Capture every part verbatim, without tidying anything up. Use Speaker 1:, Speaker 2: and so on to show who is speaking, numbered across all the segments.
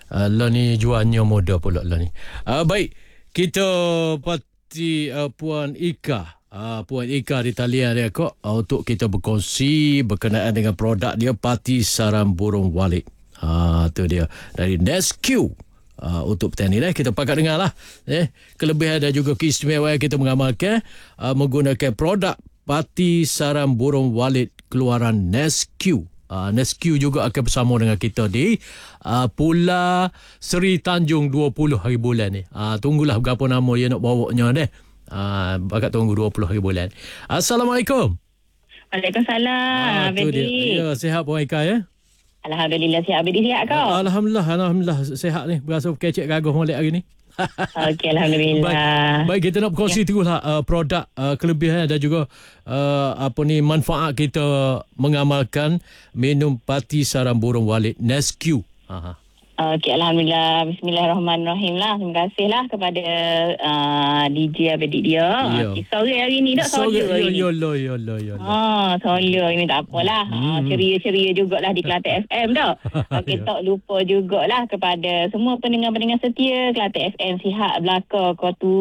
Speaker 1: Uh, lah ni jualnya muda pula lah ni. Uh, baik, kita parti uh, Puan Ika. Uh, Puan Ika di talian dia kok uh, untuk kita berkongsi berkenaan dengan produk dia, Parti Sarang Burung Walit. Ah, tu dia dari Nescue. Uh, untuk petani dah kita pakat dengar lah eh, kelebihan dan juga keistimewaan kita mengamalkan uh, menggunakan produk Parti Sarang Burung Walit keluaran Nescue. uh, Nescue juga akan bersama dengan kita di uh, Pulau Seri Tanjung dua puluh hari bulan ni. uh, Tunggulah berapa nama dia nak bawanya deh. uh, Bakat tunggu dua puluh hari bulan. Assalamualaikum.
Speaker 2: Waalaikumsalam.
Speaker 1: uh, ya, Sihat Puan Ika ya?
Speaker 2: Alhamdulillah sihat. Abang sihat kau?
Speaker 1: Alhamdulillah, Alhamdulillah sihat ni. Berasa kecek gagah molek hari ni.
Speaker 2: Okey, Alhamdulillah.
Speaker 1: Baik, baik kita nak berkongsi ya. teruslah uh, produk uh, kelebihan dan juga uh, apa ni manfaat kita mengamalkan minum Parti Sarang Burung Walit Nescue. Aha.
Speaker 2: Okey, Alhamdulillah. Bismillahirrahmanirrahim lah. Terima kasih lah kepada uh, D J adik dia. Okay, sorry hari ni tak sorry hari ni.
Speaker 1: Yo yo yo yo yo.
Speaker 2: Ah, sorry hari ni tak apalah. Hmm. Ah, ceria-ceria jugalah di Kelantan F M dah. Okey, tak lupa jugalah kepada semua pendengar-pendengar setia Kelantan F M, sihat belaka kau tu.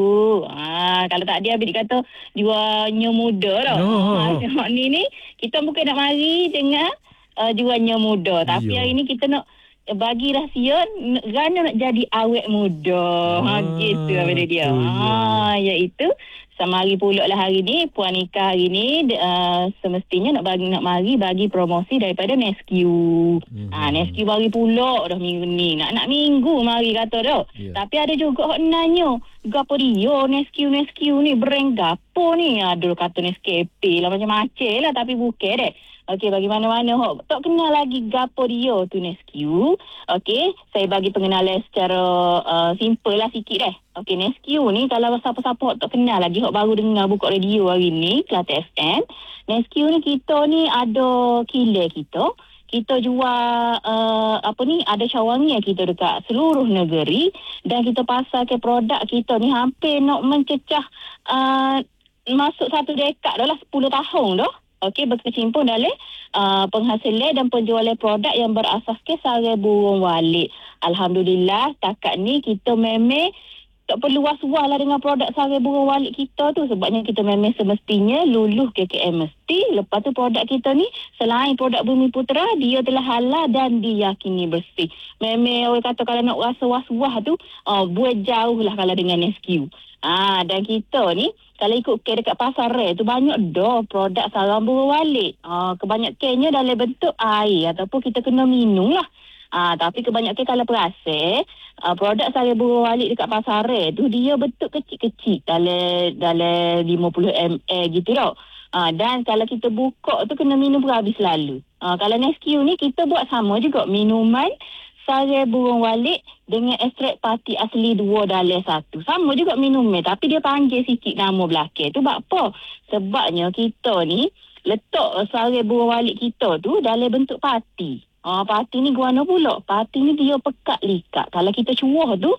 Speaker 2: Ah, kalau tak dia adik kata jualnya muda dah.
Speaker 1: No.
Speaker 2: Ah, tengok ni ni kita bukan nak mari dengan uh, jualnya muda, tapi
Speaker 1: Yo.
Speaker 2: hari ni kita nak bagi rahsia kerana nak jadi awet muda. Ha,
Speaker 1: ah,
Speaker 2: gitu apa dia. Ha, iaitu semari pula lah hari ni Puan Ika hari ni uh, semestinya nak bagi nak mari bagi promosi daripada Nescue.
Speaker 1: Mm-hmm.
Speaker 2: Ha, Nescue bagi pula dah minggu ni. Nak-nak minggu mari kata dah. Yeah. Tapi ada juga hok nanya, gapo dia Nescue Nescue ni brand gapo ni? Aduh kata Nescafe lah macam-macam lah tapi bukan deh. Okey, bagi mana-mana hok tak kenal lagi gapo dia tu Nescue. Okey, saya bagi pengenalan secara uh, simple lah sikit deh. Okey, Nescue ni kalau siapa-siapa hok tak kenal lagi hok baru dengar buka radio hari ni Kelantan F M. Nescue ni kita ni ada kilang kita. Kita jual uh, apa ni ada cawangan kita dekat seluruh negeri dan kita pasarkan produk kita ni hampir nak mencecah uh, masuk satu dekad dah lah, sepuluh tahun dah. Okey, berkecimpung dalam uh, penghasilan dan penjualan produk yang berasaskan sarang burung walit. Alhamdulillah, setakat ni kita memang tak perlu was-was lah dengan produk sarang burung walit kita tu. Sebabnya kita memang semestinya luluh K K M mesti. Lepas tu produk kita ni, selain produk Bumi Putera, dia telah halal dan diyakini bersih. Memang orang kata kalau nak rasa was-was tu, uh, buat jauh lah kalau dengan Nescue. Ah, dan kita ni, kalau ikut ke dekat pasar rare tu banyak dah produk sarang burung walit. Ah, kebanyakannya dalam bentuk air ataupun kita kena minum lah. Ah, tapi kebanyakan kalau perasan, ah, produk sarang burung walit dekat pasar rare tu dia bentuk kecil-kecil dalam dalam lima puluh mililiter gitu tau. Ah, dan kalau kita buka tu kena minum habis selalu. Ah, kalau Nescue ni kita buat sama juga minuman sarang burung walit dengan ekstrak parti asli dua dalam satu. Sama juga minumnya tapi dia panggil sikit nama belakang. Tu sebab apa? Sebabnya kita ni letak sarang burung walit kita tu dalam bentuk parti. Ah, parti ni guana pula. Parti ni dia pekat likat. Kalau kita cuah tu,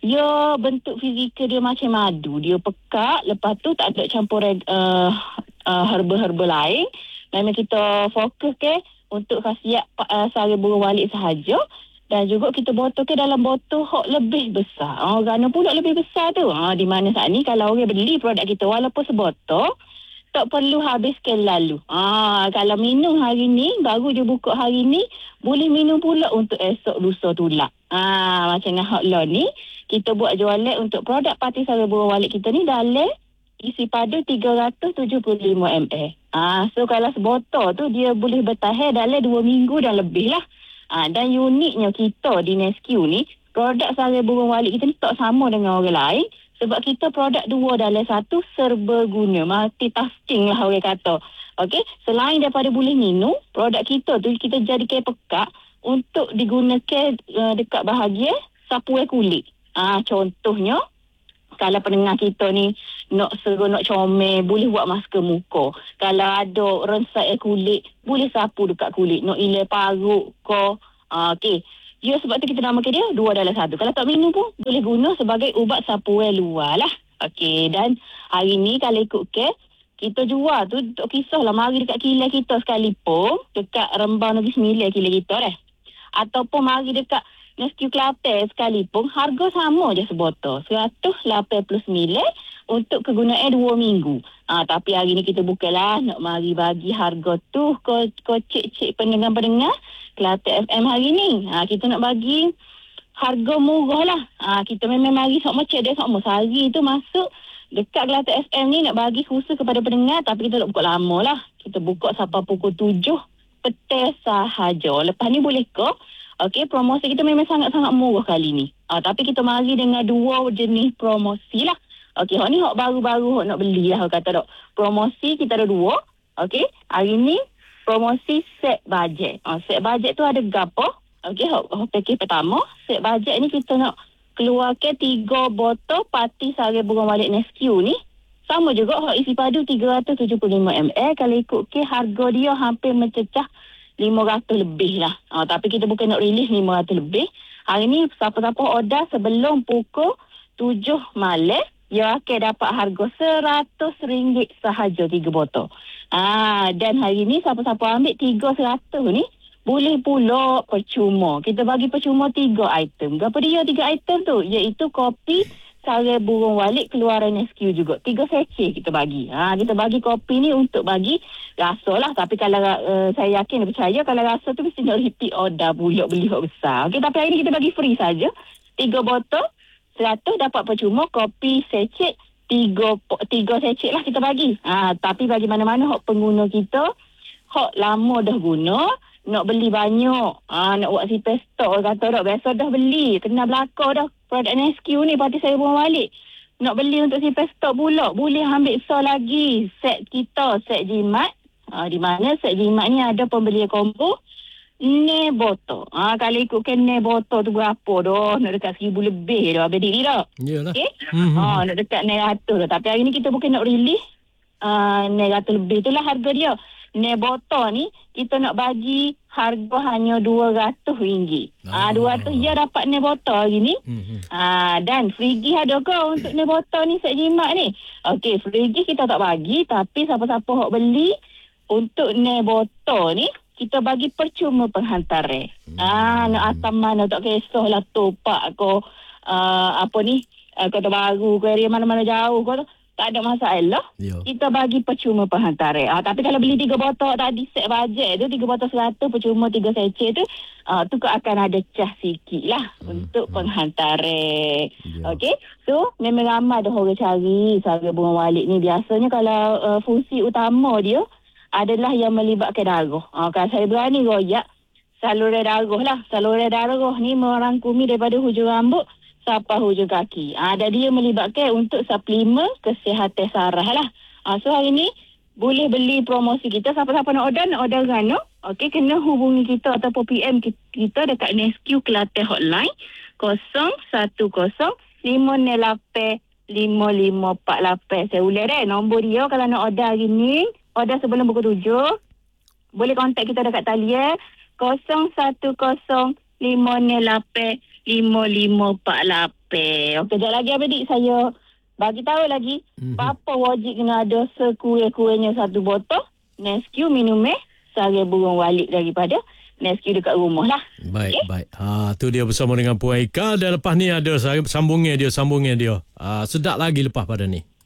Speaker 2: dia bentuk fizikal dia macam madu. Dia pekat, lepas tu tak ada campuran uh, uh, herba-herba lain. Memang kita fokus ke untuk khasiat uh, sarang burung walit sahaja. Dan juga kita botol ke dalam botol hok lebih besar. Oh, kerana pula lebih besar tu. Ha, di mana saat ni kalau orang beli produk kita walaupun sebotol, tak perlu habiskan lalu. Ha, kalau minum hari ni, baru je buka hari ni, boleh minum pula untuk esok lusa tulak. Ha, macam dengan hot law ni, kita buat jualan untuk produk Parti Sarang Burung Walit kita ni dalam isi padu tiga ratus tujuh puluh lima mililiter. Ha, so kalau sebotol tu, dia boleh bertahan dalam dua minggu dan lebih lah. Ha, dan uniknya kita di Nescue ni, produk sarang burung walit kita ni tak sama dengan orang lain. Sebab kita produk dua dalam satu serba guna. Multitasking lah orang kata. Okey, selain daripada boleh minum, produk kita tu kita jadikan pekat untuk digunakan uh, dekat bahagian sapuai kulit. Ah, contohnya, kalau pendengar kita ni nak seronok comel, boleh buat masker muka. Kalau ada rensai kulit, boleh sapu dekat kulit. Nak ilai parut ke. Uh, Okey. Ya, sebab tu kita namakan dia dua dalam satu. Kalau tak minum pun, boleh guna sebagai ubat sapuai luar lah. Okey. Dan hari ni kalau ikut ke, kita jual tu, tak kisahlah mari dekat kilang kita sekalipun, dekat Rembang Negeri Sembilan kilang kita dah. Ataupun mari dekat Nesque Kelantan sekalipun harga sama je sebotol seratus lapan puluh sembilan untuk kegunaan dua minggu. Ah, tapi hari ni kita bukanlah nak mari bagi harga tu ko, ko cik-cik pendengar-pendengar Kelantan F M hari ni. Ah, kita nak bagi harga murah lah. Ah, kita memang mari sok macam dia sok sehari tu masuk dekat Kelantan F M ni nak bagi khusus kepada pendengar, tapi kita nak buka lama lah. Kita buka sampai pukul tujuh petang sahaja. Lepas ni boleh ke? Okey, promosi kita memang sangat-sangat murah kali ni. Ah, tapi kita mari dengan dua jenis promosi lah. Okey, hak ni hak baru-baru hak nak beli lah kata dok. Promosi kita ada dua. Okey, hari ni promosi set bajet. Ah, set bajet tu ada gapo? Okey, hak, hak package pertama, set bajet ni kita nak keluarkan tiga botol pati sari burung walik Nesque ni. Sama juga hak isi padu tiga ratus tujuh puluh lima mililiter. Kalau ikut ke harga dia hampir mencecah lima ratus lebih lah. Ha, tapi kita bukan nak release lima ratus lebih. Hari ni siapa-siapa order sebelum pukul tujuh malam, dia akan dapat harga seratus ringgit sahaja tiga botol. Ah, dan hari ni siapa-siapa ambil tiga seratus ni, boleh pula percuma. Kita bagi percuma tiga item. Apa dia tiga item tu? Iaitu kopi sari burung walik keluaran Nesque juga. Tiga seceh kita bagi. Ha, kita bagi kopi ni untuk bagi rasa lah. Tapi kalau uh, saya yakin, percaya kalau rasa tu mesti nak repeat order pula beli hak besar. Okay, tapi hari ni kita bagi free saja. Tiga botol, seratus dapat percuma kopi seceh. Tiga, tiga seceh lah kita bagi. Ha, tapi bagi mana-mana hak pengguna kita, hak lama dah guna, nak beli banyak, ah, nak buat si pestok kata dah biasa dah beli, kena belakang dah produk Nesque ni pati saya buang balik. Nak beli untuk si pestok pula, boleh ambil so lagi set kita, set jimat. Ah, di mana set jimat ni ada pembelian combo ne botol. Ah, kalau ikutkan ne botol tu berapa dah? Nak dekat seribu lebih dah habis diri dah.
Speaker 1: Iyalah.
Speaker 2: Okey.
Speaker 1: Mm-hmm.
Speaker 2: Ah, nak dekat ne ratus dah. Tapi hari ni kita bukan nak release ah, ne ratus lebih, itulah harga dia. Ne botol ni kita nak bagi harga hanya dua ratus ringgit. Ah, dua ratus je dapat ne botol hari ni. Mm-hmm. Ah, dan frigi ada ke untuk ne botol ni set jimat ni? Okey, frigi kita tak bagi, tapi siapa-siapa hok beli untuk ne botol ni kita bagi percuma penghantaran. Mm-hmm. Ah, nak asam mana tak kisahlah topak ko uh, apa ni uh, Kota Baru ke area mana-mana jauh ko tu. Tak ada masalah. Yo. Kita bagi percuma penghantaran. Ah, tapi kalau beli tiga botol tadi set bajet tu, tiga botol seratus percuma tiga seceh tu, ah, tu akan ada cas sikit lah hmm. untuk hmm. penghantaran. Okey. So, memang ramai dah orang cari sari burung walik ni. Biasanya kalau uh, fungsi utama dia adalah yang melibatkan darah. Ah, kalau saya berani royak, saluran darah lah. Saluran darah ni merangkumi daripada hujung rambut sampai hujung kaki. Ah, dan dia melibatkan untuk suplemen kesihatan saraf lah. Ah, so hari ni boleh beli promosi kita. Siapa-siapa nak order, nak order Gano. Okey, kena hubungi kita ataupun P M kita dekat Nesque Kelantan hotline kosong satu kosong lima lapan lima lima empat lapan. Saya ulang dah nombor dia kalau nak order hari ni. Order sebelum pukul tujuh. Boleh kontak kita dekat talian kosong satu kosong lima lapan lima lima empat lapan. Okey, sekejap lagi adik saya bagi tahu lagi mm-hmm. Bapa wajib kena ada sekurang-kurangnya satu botol Nesque minum eh sari burung walik daripada Nesque dekat rumah lah.
Speaker 1: Baik, okay? Baik. Ha, tu dia bersama dengan Puan Ika dan lepas ni ada sambungnya dia, sambungnya dia. Ha, sedap lagi lepas pada ni.